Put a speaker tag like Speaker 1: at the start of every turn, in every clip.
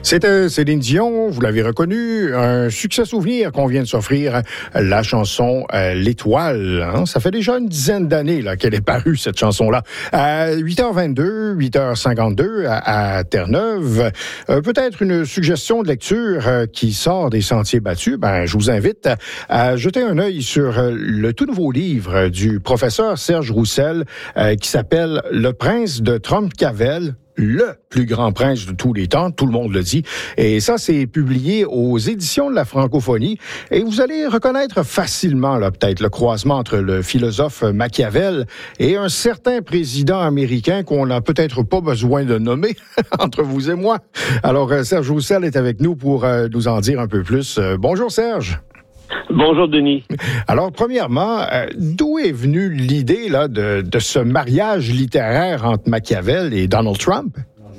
Speaker 1: C'était Céline Dion, vous l'avez reconnu, un succès souvenir qu'on vient de s'offrir, la chanson L'Étoile. Hein? Ça fait déjà une dizaine d'années là, qu'elle est parue, cette chanson-là. À 8h22, 8h52 à Terre-Neuve, peut-être une suggestion de lecture qui sort des sentiers battus. Je vous invite à jeter un œil sur le tout nouveau livre du professeur Serge Roussel qui s'appelle « Le prince de Trompe-Cavell ». Le plus grand prince de tous les temps, tout le monde le dit. Et ça, c'est publié aux éditions de la francophonie. Et vous allez reconnaître facilement, là, peut-être, le croisement entre le philosophe Machiavel et un certain président américain qu'on n'a peut-être pas besoin de nommer, entre vous et moi. Alors, Serge Roussel est avec nous pour nous en dire un peu plus. Bonjour, Serge.
Speaker 2: Bonjour, Denis.
Speaker 1: Alors, premièrement, d'où est venue l'idée là de ce mariage littéraire entre Machiavel et Donald Trump?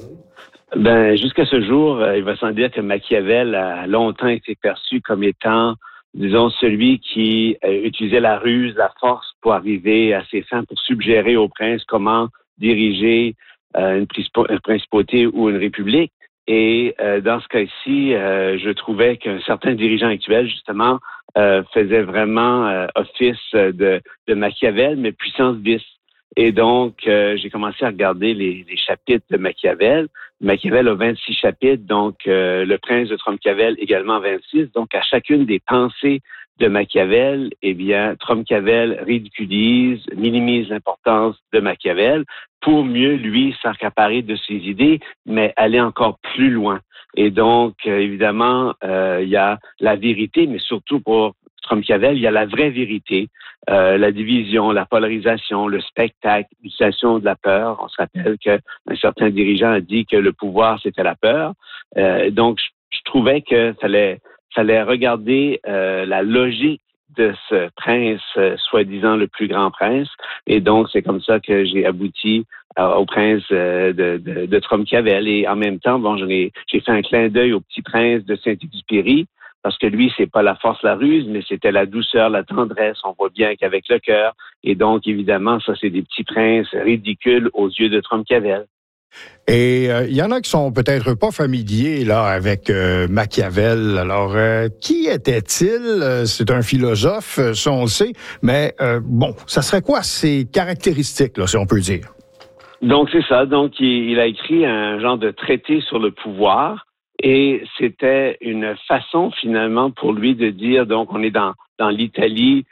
Speaker 2: Jusqu'à ce jour, il va sans dire que Machiavel a longtemps été perçu comme étant, disons, celui qui utilisait la ruse, la force pour arriver à ses fins, pour suggérer au prince comment diriger une principauté ou une république. Et dans ce cas-ci, je trouvais qu'un certain dirigeant actuel, justement, faisait vraiment office de Machiavel, mais puissance 10. Et donc, j'ai commencé à regarder les chapitres de Machiavel. Machiavel a 26 chapitres, donc le prince de Trompe-Cavell également 26. Donc, à chacune des pensées de Machiavel, eh bien, Trompe-Cavell ridiculise, minimise l'importance de Machiavel pour mieux, lui, s'accaparer de ses idées, mais aller encore plus loin. Et donc, évidemment, il y a la vérité, mais surtout pour Trompe-Cavell, il y a la vraie vérité, la division, la polarisation, le spectacle, l'utilisation de la peur. On se rappelle qu'un certain dirigeant a dit que le pouvoir, c'était la peur. Donc, je trouvais que fallait regarder la logique de ce prince, soi-disant le plus grand prince. Et donc, c'est comme ça que j'ai abouti au prince de Trompe-Cavell. Et en même temps, j'ai fait un clin d'œil au petit prince de Saint-Exupéry, parce que lui, c'est pas la force, la ruse, mais c'était la douceur, la tendresse. On voit bien qu'avec le cœur. Et donc, évidemment, ça, c'est des petits princes ridicules aux yeux de Trompe-Cavell.
Speaker 1: Et il y en a qui sont peut-être pas familiers là avec Machiavel. Alors, qui était-il? C'est un philosophe, ça on le sait, mais ça serait quoi ses caractéristiques, là, si on peut dire?
Speaker 2: Donc, c'est ça. Donc, il a écrit un genre de traité sur le pouvoir et c'était une façon, finalement, pour lui de dire, donc, on est dans l'Italie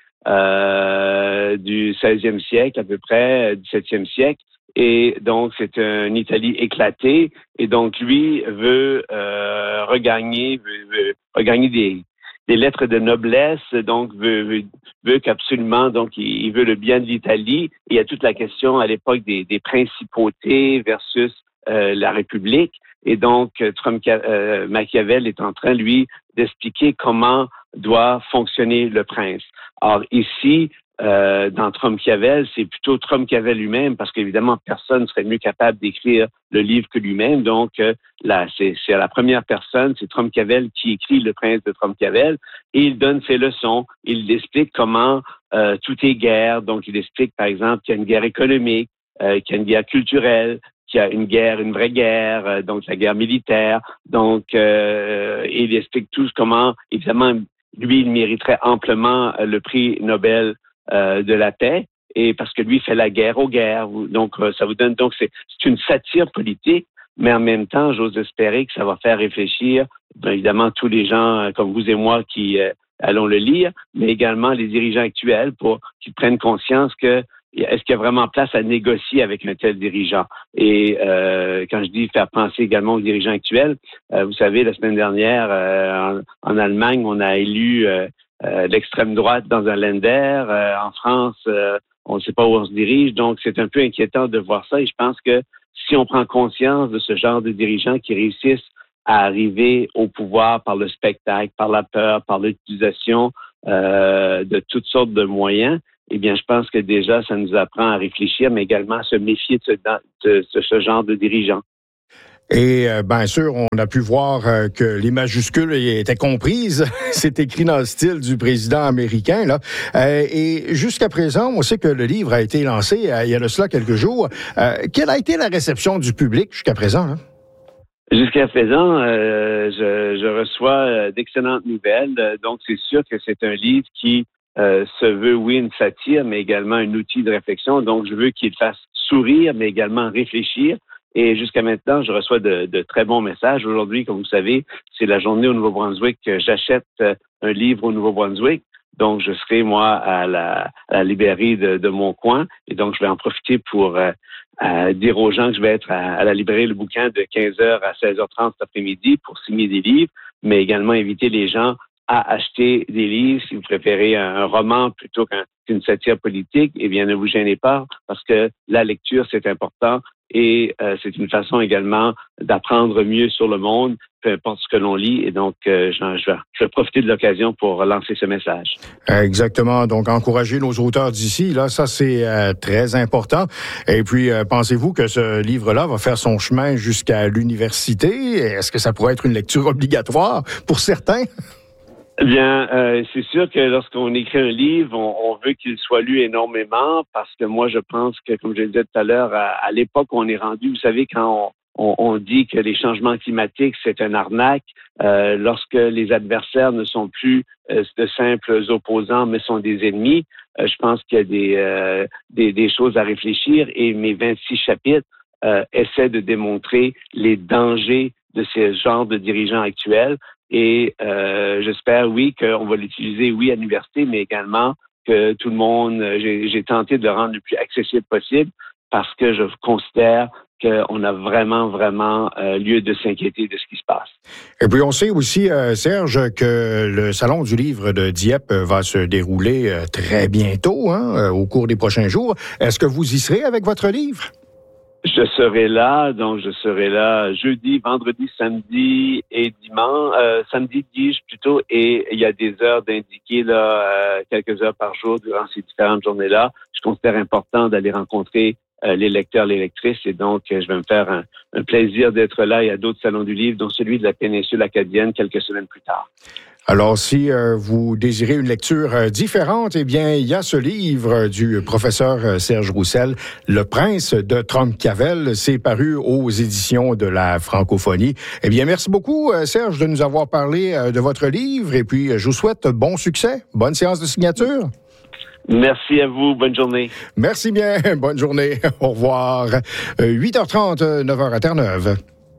Speaker 2: du 16e siècle, à peu près, 17e siècle. Et donc, c'est une Italie éclatée. Et donc, lui veut regagner des lettres de noblesse. Donc, veut qu'absolument, donc, il veut le bien de l'Italie. Et il y a toute la question à l'époque des principautés versus la République. Et donc, Machiavel est en train, lui, d'expliquer comment doit fonctionner le prince. Or, ici, dans Trompe-Cavell, c'est plutôt Trompe-Cavell lui-même, parce qu'évidemment, personne ne serait mieux capable d'écrire le livre que lui-même. Donc, là, c'est à la première personne, c'est Trompe-Cavell qui écrit Le Prince de Trompe-Cavell, et il donne ses leçons. Il explique comment tout est guerre. Donc, il explique, par exemple, qu'il y a une guerre économique, qu'il y a une guerre culturelle, qu'il y a une vraie guerre, donc la guerre militaire. Donc, il explique tous comment, évidemment, lui, il mériterait amplement le prix Nobel de la paix, et parce que lui fait la guerre aux guerres. Donc, ça vous donne, donc c'est une satire politique, mais en même temps, j'ose espérer que ça va faire réfléchir, évidemment, tous les gens comme vous et moi qui allons le lire, mais également les dirigeants actuels pour qu'ils prennent conscience que est-ce qu'il y a vraiment place à négocier avec un tel dirigeant? Et quand je dis faire penser également aux dirigeants actuels, vous savez, la semaine dernière, en Allemagne, on a élu l'extrême droite dans un Länder. En France, on ne sait pas où on se dirige. Donc, c'est un peu inquiétant de voir ça. Et je pense que si on prend conscience de ce genre de dirigeants qui réussissent à arriver au pouvoir par le spectacle, par la peur, par l'utilisation de toutes sortes de moyens, eh bien, je pense que déjà, ça nous apprend à réfléchir, mais également à se méfier de ce genre de dirigeants.
Speaker 1: Et bien sûr, on a pu voir que les majuscules étaient comprises. C'est écrit dans le style du président américain, là. Et jusqu'à présent, on sait que le livre a été lancé il y a de cela quelques jours. Quelle a été la réception du public jusqu'à présent, là?
Speaker 2: Jusqu'à présent, je reçois d'excellentes nouvelles. Donc, c'est sûr que c'est un livre qui se veut, oui, une satire, mais également un outil de réflexion. Donc, je veux qu'il fasse sourire, mais également réfléchir. Et jusqu'à maintenant, je reçois de très bons messages. Aujourd'hui, comme vous savez, c'est la journée au Nouveau-Brunswick que j'achète un livre au Nouveau-Brunswick. Donc, je serai, moi, à la librairie de mon coin. Et donc, je vais en profiter pour dire aux gens que je vais être à la librairie Le Bouquin de 15h à 16h30 cet après-midi pour signer des livres, mais également inviter les gens à acheter des livres. Si vous préférez un roman plutôt qu'une satire politique, eh bien, ne vous gênez pas parce que la lecture, c'est important. Et c'est une façon également d'apprendre mieux sur le monde, peu importe ce que l'on lit. Et donc, je vais profiter de l'occasion pour lancer ce message.
Speaker 1: Exactement. Donc, encourager nos auteurs d'ici, là, ça, c'est très important. Et puis, pensez-vous que ce livre-là va faire son chemin jusqu'à l'université? Est-ce que ça pourrait être une lecture obligatoire pour certains?
Speaker 2: Eh bien, c'est sûr que lorsqu'on écrit un livre, on veut qu'il soit lu énormément parce que moi, je pense que, comme je le disais tout à l'heure, à l'époque où on est rendu, vous savez, quand on dit que les changements climatiques, c'est un arnaque, lorsque les adversaires ne sont plus de simples opposants, mais sont des ennemis, je pense qu'il y a des choses à réfléchir et mes 26 chapitres essaient de démontrer les dangers de ce genre de dirigeants actuels. Et j'espère, oui, qu'on va l'utiliser, oui, à l'université, mais également que tout le monde, j'ai tenté de le rendre le plus accessible possible parce que je considère qu'on a vraiment lieu de s'inquiéter de ce qui se passe.
Speaker 1: Et puis, on sait aussi, Serge, que le Salon du livre de Dieppe va se dérouler très bientôt, au cours des prochains jours. Est-ce que vous y serez avec votre livre?
Speaker 2: Je serai là, donc je serai là jeudi, vendredi, samedi et dimanche. Samedi, dis-je plutôt, et il y a des heures d'indiquer là, quelques heures par jour durant ces différentes journées-là. Je considère important d'aller rencontrer les lecteurs, les lectrices, et donc je vais me faire un plaisir d'être là. Il y a d'autres salons du livre, dont celui de la péninsule acadienne quelques semaines plus tard.
Speaker 1: Alors, si vous désirez une lecture différente, eh bien, il y a ce livre du professeur Serge Roussel, Le Prince de Trompe-Cavel. C'est paru aux éditions de la Francophonie. Eh bien, merci beaucoup, Serge, de nous avoir parlé de votre livre. Et puis, je vous souhaite bon succès. Bonne séance de signature.
Speaker 2: Merci à vous. Bonne journée.
Speaker 1: Merci bien. Bonne journée. Au revoir. 8h30, 9h à Terre-Neuve.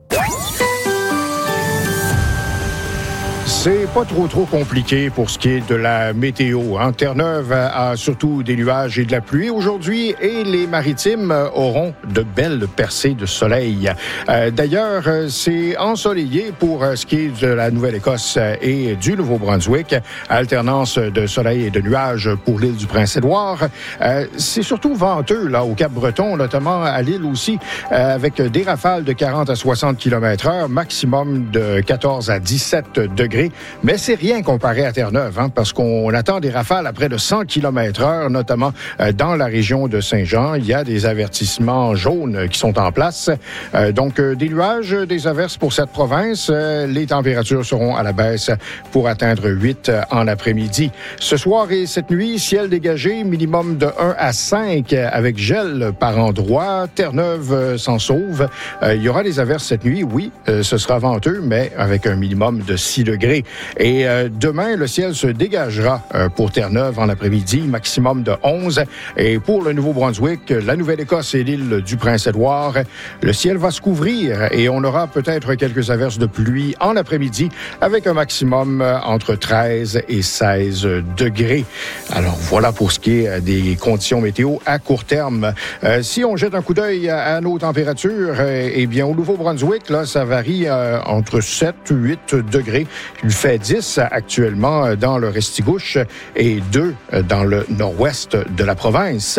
Speaker 1: C'est pas trop compliqué pour ce qui est de la météo. Terre-Neuve a surtout des nuages et de la pluie aujourd'hui et les maritimes auront de belles percées de soleil. D'ailleurs, c'est ensoleillé pour ce qui est de la Nouvelle-Écosse et du Nouveau-Brunswick. Alternance de soleil et de nuages pour l'île du Prince-Édouard. C'est surtout venteux là au Cap-Breton, notamment à l'île aussi, avec des rafales de 40 à 60 km/h, maximum de 14 à 17 degrés. Mais c'est rien comparé à Terre-Neuve, parce qu'on attend des rafales à près de 100 km/h, notamment dans la région de Saint-Jean. Il y a des avertissements jaunes qui sont en place. Donc, des nuages, des averses pour cette province. Les températures seront à la baisse pour atteindre 8 en après-midi. Ce soir et cette nuit, ciel dégagé, minimum de 1 à 5 avec gel par endroit. Terre-Neuve s'en sauve. Il y aura des averses cette nuit, oui. Ce sera venteux, mais avec un minimum de 6 degrés. Et demain, le ciel se dégagera pour Terre-Neuve en après-midi, maximum de 11. Et pour le Nouveau-Brunswick, la Nouvelle-Écosse et l'île du Prince-Édouard, le ciel va se couvrir et on aura peut-être quelques averses de pluie en après-midi avec un maximum entre 13 et 16 degrés. Alors voilà pour ce qui est des conditions météo à court terme. Si on jette un coup d'œil à nos températures, eh bien au Nouveau-Brunswick, là, ça varie entre 7 et 8 degrés. Il fait 10 actuellement dans le Restigouche et 2 dans le nord-ouest de la province.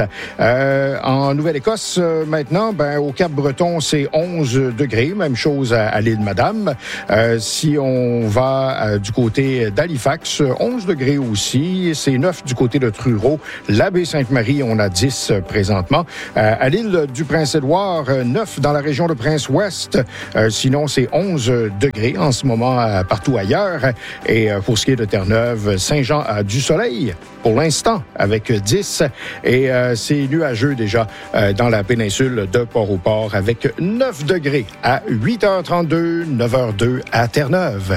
Speaker 1: En Nouvelle-Écosse, maintenant, au Cap-Breton, c'est 11 degrés. Même chose à l'île Madame. Si on va du côté d'Halifax, 11 degrés aussi. C'est 9 du côté de Truro. La baie Sainte-Marie, on a 10 présentement. À l'île du Prince-Édouard, 9 dans la région de Prince-Ouest. Sinon, c'est 11 degrés en ce moment partout ailleurs. Et pour ce qui est de Terre-Neuve, Saint-Jean a du soleil pour l'instant avec 10. Et c'est nuageux déjà dans la péninsule de Port-au-Port avec 9 degrés à 8h32, 9h02 à Terre-Neuve.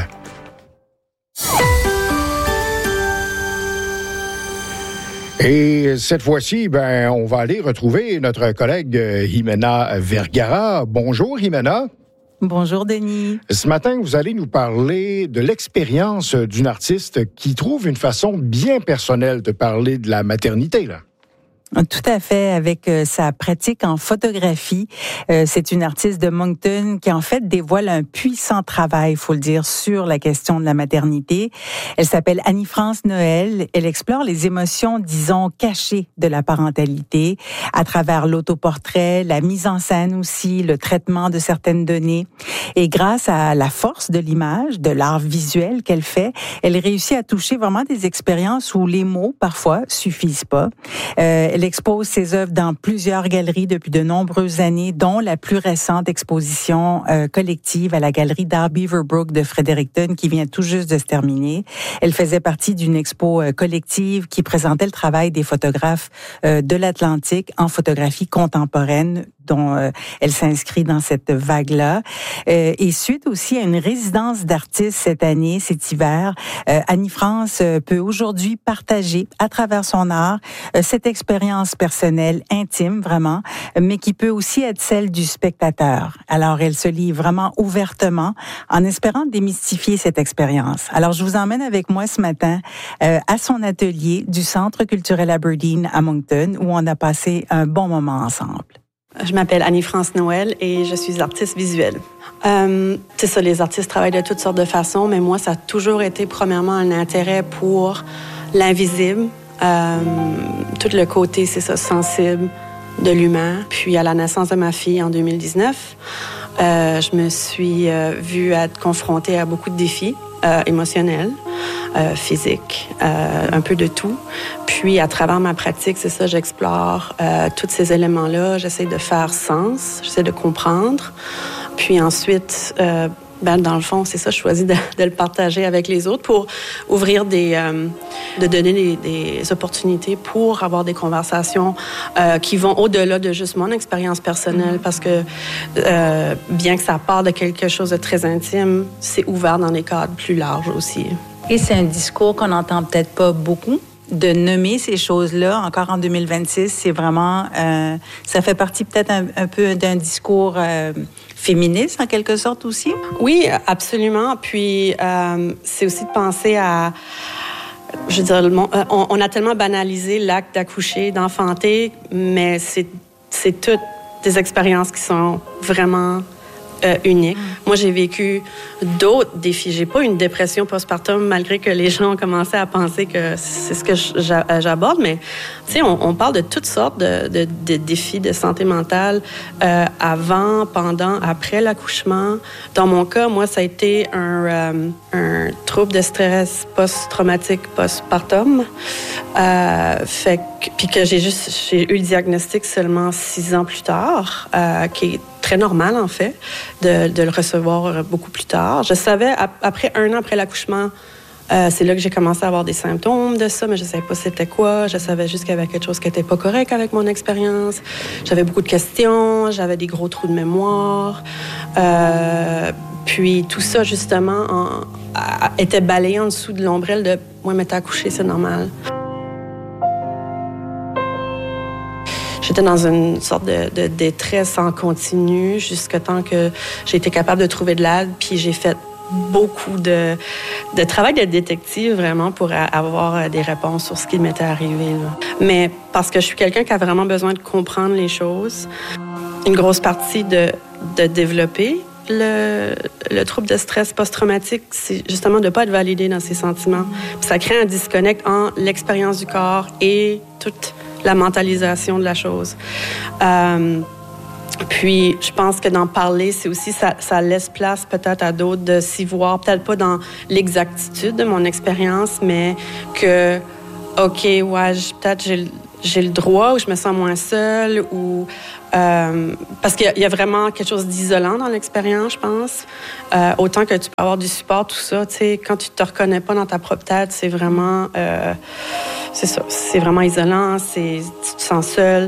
Speaker 1: Et cette fois-ci, on va aller retrouver notre collègue Jimena Vergara. Bonjour, Jimena.
Speaker 3: Bonjour, Denis.
Speaker 1: Ce matin, vous allez nous parler de l'expérience d'une artiste qui trouve une façon bien personnelle de parler de la maternité, là.
Speaker 3: Tout à fait, avec sa pratique en photographie. C'est une artiste de Moncton qui, en fait, dévoile un puissant travail, il faut le dire, sur la question de la maternité. Elle s'appelle Annie-France Noël. Elle explore les émotions, disons, cachées de la parentalité à travers l'autoportrait, la mise en scène aussi, le traitement de certaines données. Et grâce à la force de l'image, de l'art visuel qu'elle fait, elle réussit à toucher vraiment des expériences où les mots, parfois, suffisent pas. Elle expose ses œuvres dans plusieurs galeries depuis de nombreuses années, dont la plus récente exposition collective à la galerie d'art Beaverbrook de Fredericton qui vient tout juste de se terminer. Elle faisait partie d'une expo collective qui présentait le travail des photographes de l'Atlantique en photographie contemporaine, dont elle s'inscrit dans cette vague-là. Et suite aussi à une résidence d'artistes cette année, cet hiver, Annie-France peut aujourd'hui partager à travers son art cette expérience personnelle, intime vraiment, mais qui peut aussi être celle du spectateur. Alors, elle se livre vraiment ouvertement en espérant démystifier cette expérience. Alors, je vous emmène avec moi ce matin à son atelier du Centre culturel Aberdeen à Moncton, où on a passé un bon moment ensemble.
Speaker 4: Je m'appelle Annie-France Noël et je suis artiste visuelle. C'est ça, les artistes travaillent de toutes sortes de façons, mais moi, ça a toujours été premièrement un intérêt pour l'invisible, tout le côté, c'est ça, sensible de l'humain. Puis à la naissance de ma fille en 2019, je me suis vue être confrontée à beaucoup de défis émotionnels, physiques, un peu de tout. Puis à travers ma pratique, c'est ça, j'explore tous ces éléments-là, j'essaie de faire sens, j'essaie de comprendre. Puis ensuite, dans le fond, c'est ça, je choisis de le partager avec les autres pour ouvrir de donner des opportunités pour avoir des conversations qui vont au-delà de juste mon expérience personnelle, parce que bien que ça part de quelque chose de très intime, c'est ouvert dans des cadres plus larges aussi.
Speaker 3: Et c'est un discours qu'on n'entend peut-être pas beaucoup. De nommer ces choses-là, encore en 2026, c'est vraiment... ça fait partie peut-être un peu d'un discours féministe, en quelque sorte, aussi?
Speaker 4: Oui, absolument. Puis, c'est aussi de penser à... Je veux dire, on a tellement banalisé l'acte d'accoucher, d'enfanter, mais c'est toutes des expériences qui sont vraiment... unique. Moi, j'ai vécu d'autres défis. J'ai pas une dépression postpartum, malgré que les gens ont commencé à penser que c'est ce que j'aborde, mais tu sais, on parle de toutes sortes de défis de santé mentale avant, pendant, après l'accouchement. Dans mon cas, moi, ça a été un trouble de stress post-traumatique postpartum. Puis que j'ai eu le diagnostic seulement 6 ans plus tard, qui est très normal, en fait, de le recevoir beaucoup plus tard. Je savais, après 1 an après l'accouchement, c'est là que j'ai commencé à avoir des symptômes de ça, mais je ne savais pas c'était quoi. Je savais juste qu'il y avait quelque chose qui n'était pas correct avec mon expérience. J'avais beaucoup de questions, j'avais des gros trous de mémoire. Puis tout ça, justement, était balayé en dessous de l'ombrelle de « Ouais, mais t'as accouché, c'est normal ». J'étais dans une sorte de détresse en continu jusqu'à temps que j'ai été capable de trouver de l'aide. Puis j'ai fait beaucoup de travail de détective, vraiment, pour avoir des réponses sur ce qui m'était arrivé, là. Mais parce que je suis quelqu'un qui a vraiment besoin de comprendre les choses, une grosse partie de développer le trouble de stress post-traumatique, c'est justement de ne pas être validé dans ses sentiments. Puis ça crée un disconnect entre l'expérience du corps et toute la mentalisation de la chose. Puis, je pense que d'en parler, c'est aussi, ça laisse place peut-être à d'autres de s'y voir, peut-être pas dans l'exactitude de mon expérience, mais que, OK, ouais, peut-être j'ai le droit, où je me sens moins seule, ou parce qu'il y a vraiment quelque chose d'isolant dans l'expérience, je pense. Autant que tu peux avoir du support, tout ça, tu sais, quand tu te reconnais pas dans ta propre tête, c'est vraiment, c'est ça, c'est vraiment isolant, tu te sens seule.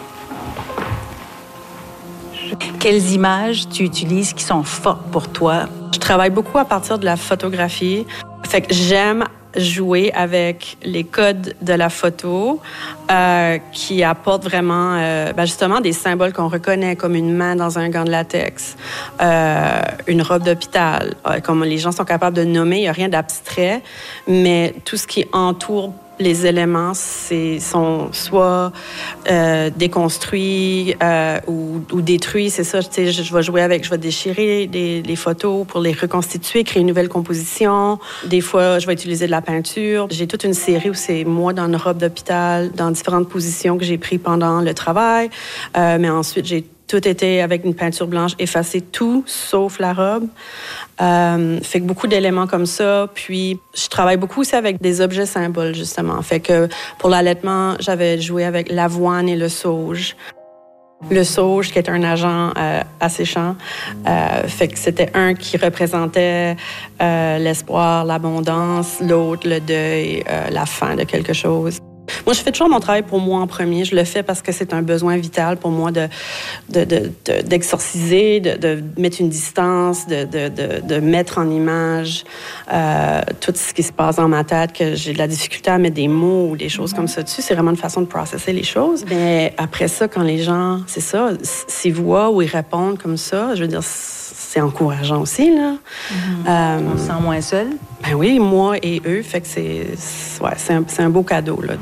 Speaker 3: Quelles images tu utilises qui sont fortes pour toi?
Speaker 4: Je travaille beaucoup à partir de la photographie. Fait que j'aime jouer avec les codes de la photo qui apportent vraiment justement des symboles qu'on reconnaît, comme une main dans un gant de latex, une robe d'hôpital, comme les gens sont capables de nommer. Il n'y a rien d'abstrait, mais tout ce qui entoure les éléments sont soit déconstruits ou détruits. C'est ça, tu sais, je vais jouer avec, je vais déchirer les photos pour les reconstituer, créer une nouvelle composition. Des fois, je vais utiliser de la peinture. J'ai toute une série où c'est moi dans une robe d'hôpital, dans différentes positions que j'ai prises pendant le travail. Mais ensuite, j'ai tout été avec une peinture blanche, effacé tout sauf la robe. Fait que beaucoup d'éléments comme ça. Puis, je travaille beaucoup aussi avec des objets symboles, justement. Fait que pour l'allaitement, j'avais joué avec l'avoine et le sauge. Le sauge, qui est un agent asséchant, fait que c'était un qui représentait l'espoir, l'abondance, l'autre, le deuil, la fin de quelque chose. Moi, je fais toujours mon travail pour moi en premier. Je le fais parce que c'est un besoin vital pour moi d'exorciser, de mettre une distance, de mettre en image tout ce qui se passe dans ma tête, que j'ai de la difficulté à mettre des mots ou des choses comme ça dessus. C'est vraiment une façon de processer les choses. Mais après ça, quand les gens, c'est ça, s'ils voient ou ils répondent comme ça, je veux dire, c'est encourageant aussi, là.
Speaker 3: On se sent moins seul?
Speaker 4: Ben oui, moi et eux. Fait que c'est un beau cadeau, là.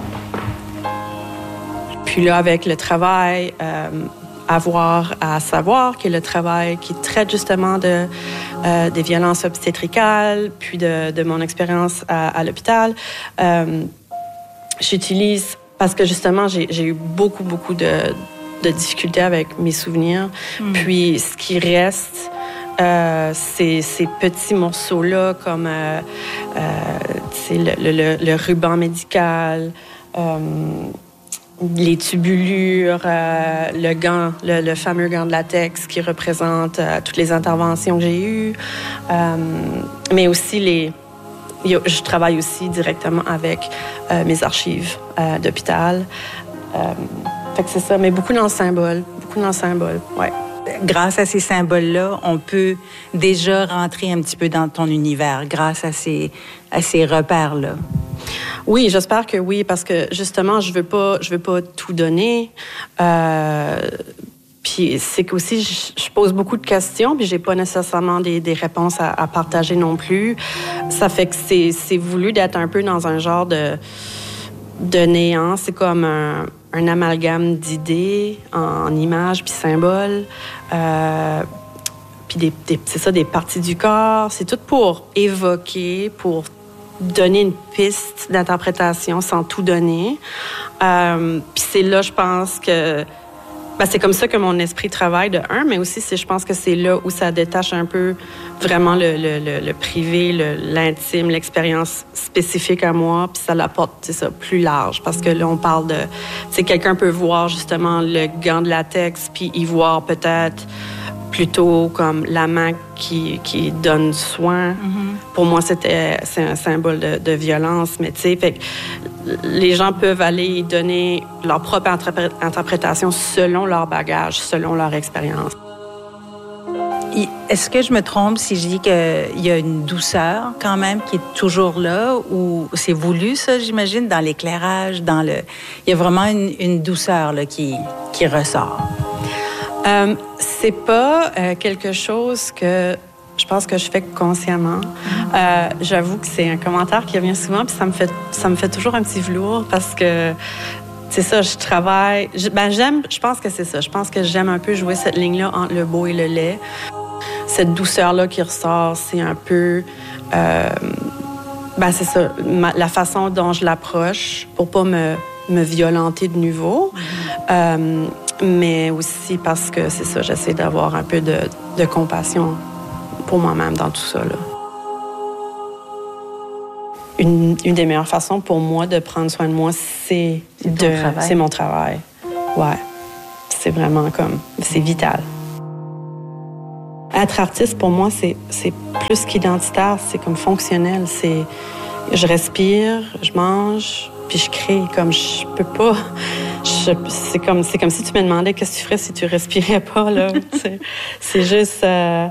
Speaker 4: Puis là, avec le travail, avoir à savoir que le travail qui traite justement des violences obstétricales, puis de mon expérience à l'hôpital, j'utilise, parce que justement, j'ai eu beaucoup de difficultés avec mes souvenirs. Puis ce qui reste, ces petits morceaux-là, comme le ruban médical, les tubulures, le gant, le fameux gant de latex qui représente toutes les interventions que j'ai eues, mais aussi je travaille aussi directement avec mes archives d'hôpital. Fait que c'est ça, mais beaucoup dans le symbole, ouais.
Speaker 3: Grâce à ces symboles-là, on peut déjà rentrer un petit peu dans ton univers, grâce à ces repères-là.
Speaker 4: Oui, j'espère que oui, parce que justement, je veux pas tout donner. Puis c'est qu'aussi, je pose beaucoup de questions, puis j'ai pas nécessairement des réponses à partager non plus. Ça fait que c'est voulu d'être un peu dans un genre de néant. C'est comme un amalgame d'idées en images puis symboles. Puis c'est ça, des parties du corps. C'est tout pour évoquer, pour donner une piste d'interprétation sans tout donner. Puis c'est là, je pense que... c'est comme ça que mon esprit travaille, de un, mais aussi, je pense que c'est là où ça détache un peu vraiment le privé, l'intime, l'expérience spécifique à moi, puis ça l'apporte, c'est ça, plus large. Parce que là, on parle de... Tu sais, quelqu'un peut voir justement le gant de latex, puis y voir peut-être plutôt comme la main qui donne soin. Pour moi, c'est un symbole de violence, mais tu sais, fait que les gens peuvent aller y donner leur propre interprétation selon leur bagage, selon leur expérience.
Speaker 3: Est-ce que je me trompe si je dis qu'il y a une douceur quand même qui est toujours là, ou c'est voulu, ça, j'imagine, dans l'éclairage, il y a vraiment une douceur là, qui ressort?
Speaker 4: C'est pas quelque chose que je pense que je fais consciemment. J'avoue que c'est un commentaire qui revient souvent, puis ça me fait toujours un petit velours, parce que c'est ça, je travaille. Je pense que c'est ça. Je pense que j'aime un peu jouer cette ligne-là entre le beau et le laid. Cette douceur-là qui ressort, c'est un peu... c'est ça, la façon dont je l'approche pour pas me violenter de nouveau. Mais aussi parce que c'est ça, j'essaie d'avoir un peu de compassion pour moi-même dans tout ça, là. une des meilleures façons pour moi de prendre soin de moi, c'est mon travail. Ouais. C'est vraiment c'est vital. Être artiste, pour moi, c'est plus qu'identitaire, c'est comme fonctionnel. Je respire, je mange, puis je crée. Comme je peux pas... C'est comme si tu me demandais qu'est-ce que tu ferais si tu respirais pas, là. C'est juste...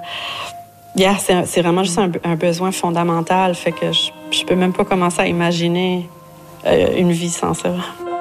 Speaker 4: c'est vraiment juste un besoin fondamental. Fait que je peux même pas commencer à imaginer une vie sans ça.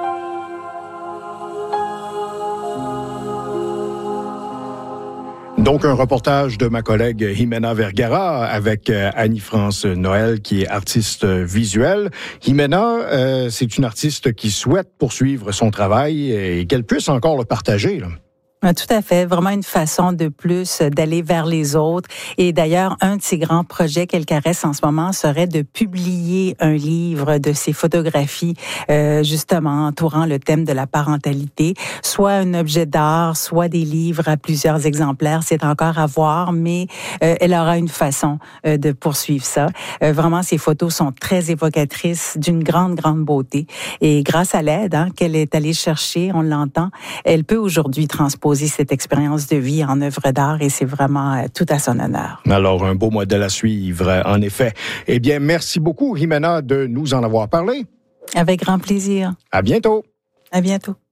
Speaker 1: Donc, un reportage de ma collègue Jimena Vergara avec Annie-France Noël, qui est artiste visuelle. Jimena, c'est une artiste qui souhaite poursuivre son travail et qu'elle puisse encore le partager, là.
Speaker 3: Tout à fait. Vraiment une façon de plus d'aller vers les autres. Et d'ailleurs, un de ses grands projets qu'elle caresse en ce moment serait de publier un livre de ses photographies, justement entourant le thème de la parentalité. Soit un objet d'art, soit des livres à plusieurs exemplaires. C'est encore à voir, mais elle aura une façon de poursuivre ça. Vraiment, ses photos sont très évocatrices, d'une grande, grande beauté. Et grâce à l'aide qu'elle est allée chercher, on l'entend, elle peut aujourd'hui transposer cette expérience de vie en œuvre d'art et c'est vraiment tout à son honneur.
Speaker 1: Alors, un beau modèle à suivre, en effet. Eh bien, merci beaucoup, Jimena, de nous en avoir parlé.
Speaker 3: Avec grand plaisir.
Speaker 1: À bientôt.
Speaker 3: À bientôt.